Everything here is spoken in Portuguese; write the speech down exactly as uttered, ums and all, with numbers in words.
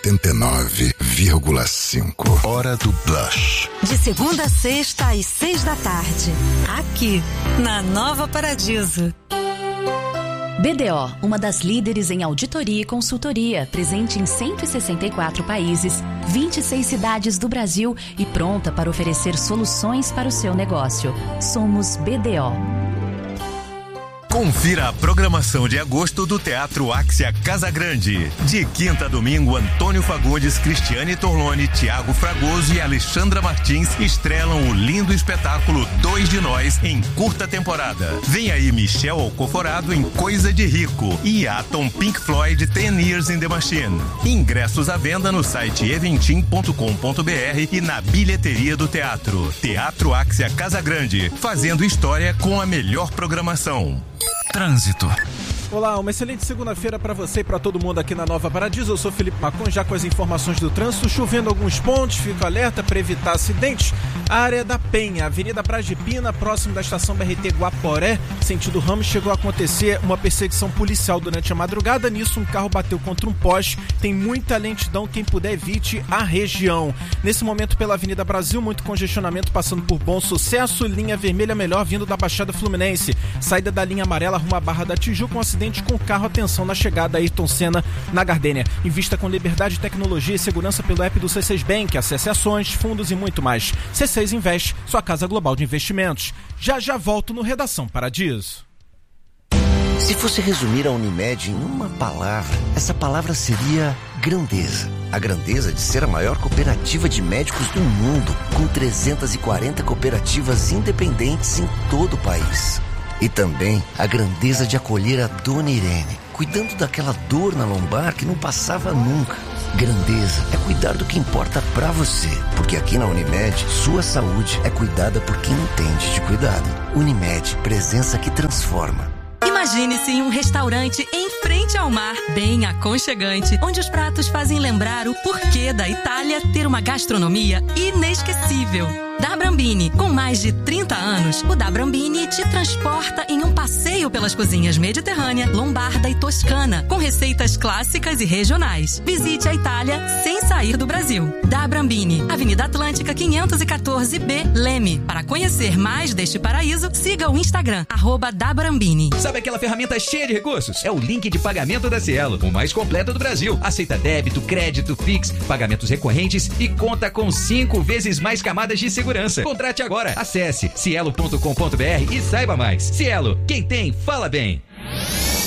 oitenta e nove vírgula cinco. Hora do Blush. De segunda a sexta às seis da tarde. Aqui, na Nova Paradiso. B D O, uma das líderes em auditoria e consultoria, presente em cento e sessenta e quatro países, vinte e seis cidades do Brasil e pronta para oferecer soluções para o seu negócio. Somos B D O. Confira a programação de agosto do Teatro Axia Casagrande. De quinta a domingo, Antônio Fagundes, Cristiane Torlone, Tiago Fragoso e Alexandra Martins estrelam o lindo espetáculo Dois de Nós em curta temporada. Vem aí Michel Alcoforado em Coisa de Rico e Atom Pink Floyd Ten Years in the Machine. Ingressos à venda no site eventim ponto com ponto b r e na bilheteria do teatro. Teatro Axia Casagrande, fazendo história com a melhor programação. Trânsito. Olá, uma excelente segunda-feira para você e para todo mundo aqui na Nova Paradiso. Eu sou Felipe Macon, já com as informações do trânsito. Chovendo alguns pontos, fico alerta para evitar acidentes. A área da Penha, Avenida Braz de Pina, próximo da estação B R T Guaporé, sentido Ramos, chegou a acontecer uma perseguição policial durante a madrugada. Nisso, um carro bateu contra um poste. Tem muita lentidão, quem puder evite a região. Nesse momento, pela Avenida Brasil, muito congestionamento passando por Bom Sucesso. Linha vermelha melhor vindo da Baixada Fluminense. Saída da linha amarela rumo à Barra da Tijuca, um acidente com carro, atenção na chegada a Ayrton Senna na Gardênia. Invista com liberdade, tecnologia e segurança pelo app do C seis Bank, acesse ações, fundos e muito mais. C seis Invest, sua casa global de investimentos. Já já volto no Redação Paradiso. Se fosse resumir a Unimed em uma palavra, essa palavra seria grandeza. A grandeza de ser a maior cooperativa de médicos do mundo, com trezentas e quarenta cooperativas independentes em todo o país. E também a grandeza de acolher a Dona Irene, cuidando daquela dor na lombar que não passava nunca. Grandeza é cuidar do que importa pra você, porque aqui na Unimed, sua saúde é cuidada por quem entende de cuidado. Unimed, presença que transforma. Imagine-se em um restaurante em frente ao mar, bem aconchegante, onde os pratos fazem lembrar o porquê da Itália ter uma gastronomia inesquecível. Da Brambini, com mais de trinta anos, o Da Brambini te transporta em um passeio pelas cozinhas mediterrânea, lombarda e toscana, com receitas clássicas e regionais. Visite a Itália sem sair do Brasil. Da Brambini, Avenida Atlântica quinhentos e quatorze B, Leme. Para conhecer mais deste paraíso, siga o Instagram, arroba Da Brambini. Sabe aquela ferramenta cheia de recursos? É o link de pagamento da Cielo, o mais completo do Brasil. Aceita débito, crédito, Pix, pagamentos recorrentes e conta com cinco vezes mais camadas de segurança. Contrate agora. Acesse cielo ponto com ponto b r e saiba mais. Cielo, quem tem, fala bem.